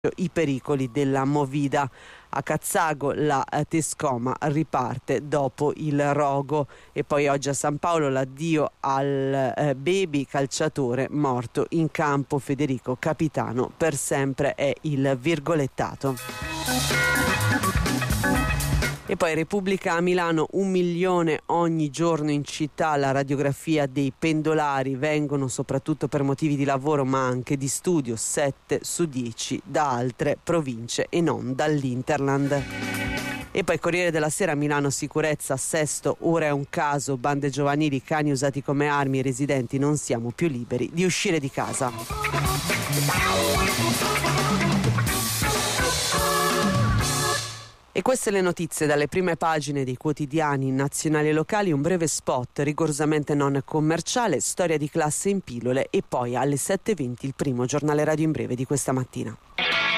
i pericoli della movida. A Cazzago la Tescoma riparte dopo il rogo. E poi oggi a San Paolo l'addio al baby calciatore morto in campo. Federico Capitano per sempre è il virgolettato. E poi Repubblica a Milano, 1 milione ogni giorno in città. La radiografia dei pendolari, vengono soprattutto per motivi di lavoro ma anche di studio, 7 su 10 da altre province e non dall'Interland. E poi Corriere della Sera, Milano sicurezza, Sesto, ora è un caso, bande giovanili, cani usati come armi, i residenti non siamo più liberi di uscire di casa. E queste le notizie dalle prime pagine dei quotidiani nazionali e locali. Un breve spot rigorosamente non commerciale, storia di classe in pillole, e poi alle 7:20 il primo giornale radio in breve di questa mattina.